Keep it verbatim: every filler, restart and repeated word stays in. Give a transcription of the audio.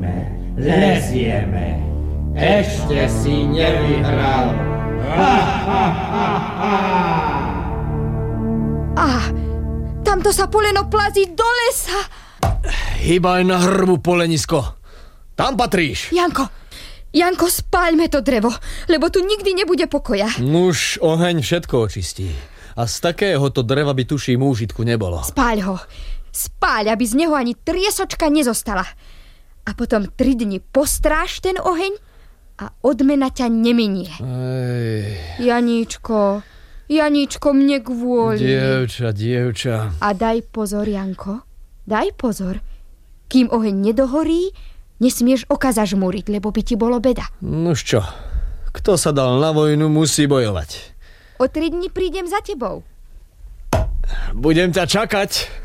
Lezieme, lezieme. Ešte si nevyhral. Ha, ha, ha, ha. Ah, tamto sa poleno plazí do lesa. Hýbaj na hrbu, polenisko. Tam patríš. Janko, Janko, spáľme to drevo, lebo tu nikdy nebude pokoja. Nuž, oheň všetko očistí. A z takéhoto dreva by tuším úžitku nebolo. Spáľ ho. Spáľ, aby z neho ani triesočka nezostala. A potom tri dni postráž ten oheň a odmena ťa neminie. Ej. Janíčko, Janíčko, mne kvôli. Dievča, dievča. A daj pozor, Janko. Daj pozor. Kým oheň nedohorí, nesmieš oka zažmúriť, lebo by ti bolo beda. Nuž čo, kto sa dal na vojnu, musí bojovať. O tri dni prídem za tebou. Budem ťa čakať.